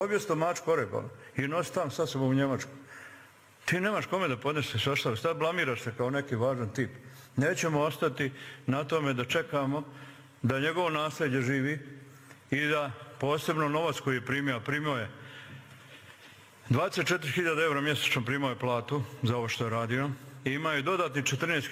objesto mačku oreh i nosi tam sa sobom u Njemačku. Ti nemaš kome da podneseš ostavu, sad blamiraš se kao neki važan tip. Nećemo ostati na tome da čekamo da njegovo nasljeđe živi i da posebno novac koji je primio je 24.000 eura mjesečno primao je platu za ovo što je radio i imao je dodatni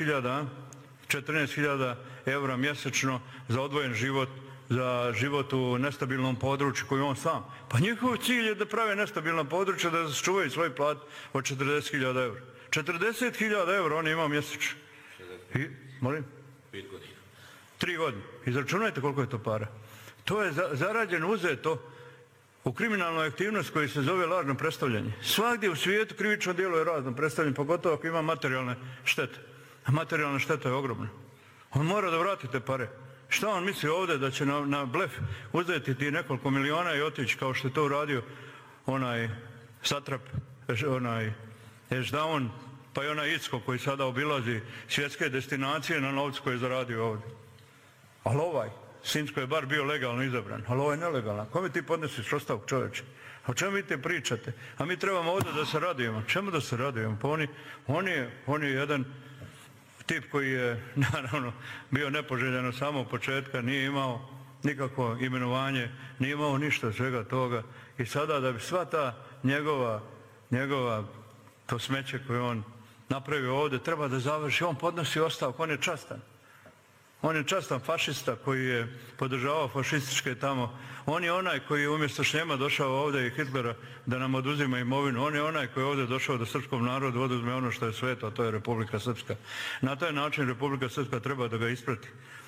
14.000 eura mjesečno za odvojen život, za život u nestabilnom području koju on sam. Pa njihov cilj je da prave nestabilna područja, da sačuvaju svoj plat od 40.000 eura. 40.000 eura on je imao mjesečno. Molim? 5 godina. 3 godine. Izračunajte koliko je to para. To je zarađeno, uzeto u kriminalnoj aktivnosti koji se zove lažno predstavljanje. Svagdje u svijetu krivično djelo je razno predstavljanje, pogotovo ako ima materijalne štete. A materijalna šteta je ogromna. On mora da vrati te pare. Šta on misli ovdje da će na blef uzeti ti nekoliko miliona i otići kao što je to uradio onaj satrap, onaj Ešdaun, pa i onaj Icko koji sada obilazi svjetske destinacije na novcu koji je zaradio ovdje. Ali ovaj, Sinjsko je bar bio legalno izabran, ali ovo je nelegalno. Kome ti podnesiš ostavku, čovječe? O čemu vi te pričate? A mi trebamo ovdje da se radujemo. Čemu da se radujemo? Pa on je jedan tip koji je, naravno, bio nepoželjen od samog početka, nije imao nikakvo imenovanje, nije imao ništa svega toga. I sada da bi sva ta njegova to smeće koje on napravio ovdje, treba da završi, on podnosi ostavku, on je častan. On je častan fašista koji je podržavao fašističke tamo. On je onaj koji je umjesto Šljema došao ovdje i Hitlera da nam oduzima imovinu. On je onaj koji je ovdje došao da srpskom narodu oduzme ono što je sveto, a to je Republika Srpska. Na taj način Republika Srpska treba da ga isprati.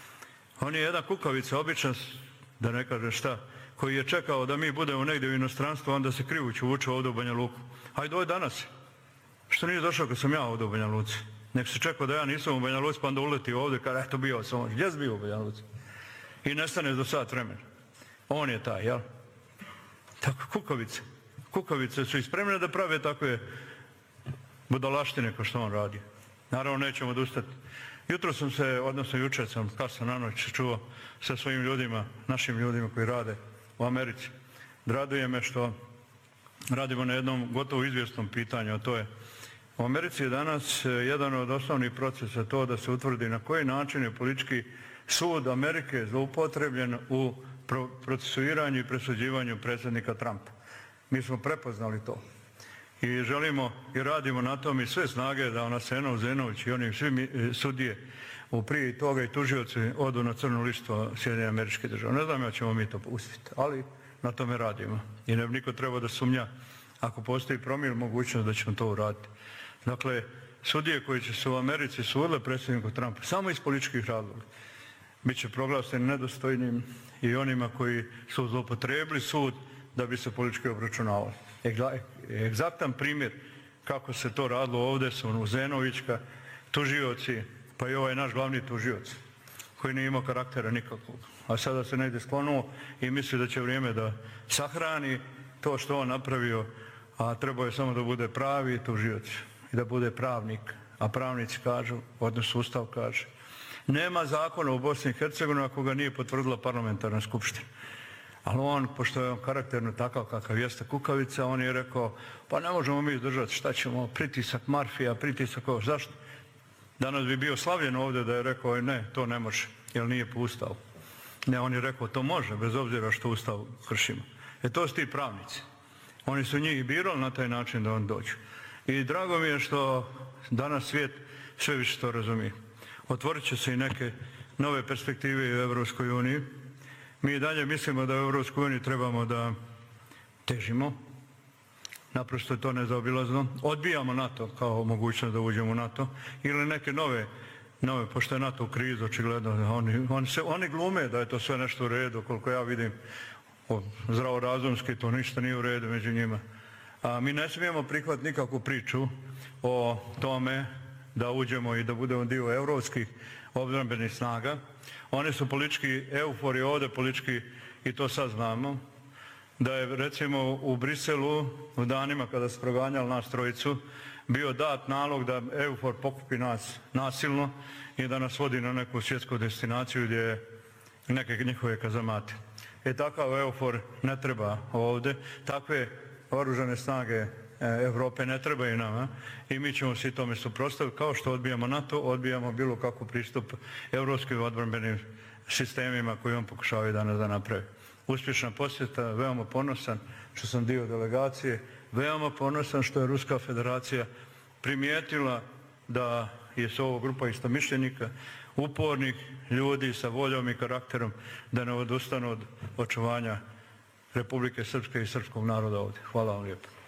On je jedan kukavica, običan, da ne kaže šta, koji je čekao da mi budemo negdje u inostranstvu, onda se krivući vuče ovdje u Banja Luku. Hajde, ovo je danas. Što nije došao kad sam ja ovdje u Banja Luci? Nek se čekao da ja nisam u Banja Luci, pa onda uleti ovdje, kada eto bio sam ovdje. Gdje si bio u Banja Luci? I nestane do sat vremena. On je taj, jel? Tako, kukavice. Kukavice su ispremne da prave takve budalaštine kao što on radi. Naravno, nećemo odustati. Jutro sam se, odnosno jučer sam kasno na noć čuo sa svojim ljudima, našim ljudima koji rade u Americi. Raduje me što radimo na jednom gotovo izvjesnom pitanju, a to je u Americi je danas jedan od osnovnih procesa to da se utvrdi na koji način je politički sud Amerike zloupotrebljen u procesuiranju i presuđivanju predsjednika Trumpa. Mi smo prepoznali to i želimo i radimo na tom i sve snage da ona Senov, Zenović i oni svi sudije u prije toga i tužioci odu na crnu listu Sjedinjenih Američkih Država. Ne znam ja ćemo mi to pustiti, ali na tome radimo i ne bi niko trebao da sumnja ako postoji promil mogućnost da ćemo to uraditi. Dakle, sudije koji će se u Americi sudile predsjedniku Trumpa samo iz političkih razloga bit će proglašeni nedostojnim i onima koji su zloupotrijebili sud da bi se politički obračunavali. Egzaktan primjer kako se to radilo ovdje su Zenovićka, tužioci, pa i ovaj naš glavni tužioc koji nije imao karaktera nikakvog. A sada se negdje sklonuo i misli da će vrijeme da sahrani to što on napravio, a trebao je samo da bude pravi tužioc i da bude pravnik, a pravnici kažu, odnosno Ustav kaže, nema zakona u Bosni i Hercegovini ako ga nije potvrdila parlamentarna skupština. Ali on, pošto je on karakterno takav kakav jeste kukavica, on je rekao, pa ne možemo mi izdržati, šta ćemo, pritisak Marfija, pritisak ovo, zašto? Danas bi bio slavljen ovdje da je rekao, ne, to ne može, jer nije po Ustavu. Ne, on je rekao, to može, bez obzira što Ustav kršimo. To su ti pravnici. Oni su njih birali na taj način da on dođu. I drago mi je što danas svijet sve više to razumije. Otvorit će se i neke nove perspektive u Evropskoj uniji. Mi i dalje mislimo da u Evropskoj uniji trebamo da težimo. Naprosto je to nezaobilazno. Odbijamo NATO kao mogućnost da uđemo u NATO. Ili neke nove, pošto je NATO u krizu, očigledno. Oni glume da je to sve nešto u redu, koliko ja vidim. Zdravorazumski, to ništa nije u redu među njima. A mi ne smijemo prihvatiti nikakvu priču o tome da uđemo i da budemo dio evropskih obrambenih snaga. Oni su politički eufori ovdje, politički, i to sad znamo, da je recimo u Briselu u danima kada su proganjali nas trojicu bio dat nalog da eufor pokupi nas nasilno i da nas vodi na neku svjetsku destinaciju gdje je neke njihove kazamate. takav EUFOR ne treba ovdje. Takve oružane snage Europe ne trebaju nama i mi ćemo se tome suprotstaviti. Kao što odbijamo NATO, odbijamo bilo kakvu pristup europskim odbrambenim sistemima koji on pokušavaju danas da napravi. Uspješna posjeta, veoma ponosan što sam dio delegacije, veoma ponosan što je Ruska federacija primijetila da je s ovo grupa istomišljenika, upornih ljudi sa voljom i karakterom da ne odustanu od očuvanja Republike Srpske i srpskog naroda ovdje. Hvala vam lijepo.